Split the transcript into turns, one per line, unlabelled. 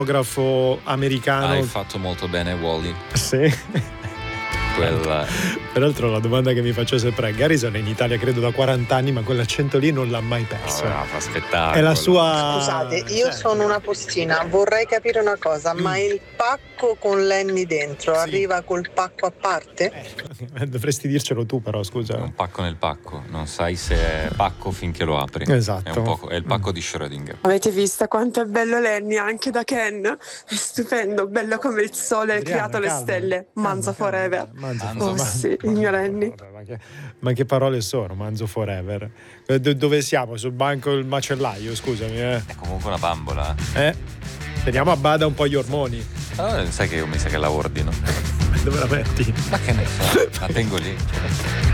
fotografo americano.
Hai fatto molto bene, Wall-E.
Sì.
Quella...
Peraltro la domanda che mi faccio sempre è: Garrison è in Italia credo da 40 anni, ma quell'accento lì non l'ha mai perso.
No, fa spettacolo.
È la sua...
Scusate, io sono una postina, vorrei capire una cosa, ma il pacco con Lenny dentro arriva col pacco a parte?
Dovresti dircelo tu però, scusa.
È un pacco nel pacco, non sai se è pacco finché lo apri.
Esatto.
È il pacco di Schrödinger.
Avete visto quanto è bello Lenny anche da Ken? È stupendo, bello come il sole,
Adriana,
creato le
calma,
stelle. Manzo
calma.
forever.
Manzo,
Oh sì, il mio Lenny.
Ma che parole sono, Manzo forever? Dove siamo? Sul banco del macellaio, scusami.
È comunque una bambola.
Teniamo a bada un po' gli ormoni.
Allora, sai che io mi sa che la ordino.
Dove la metti?
Ma che ne so, la tengo lì.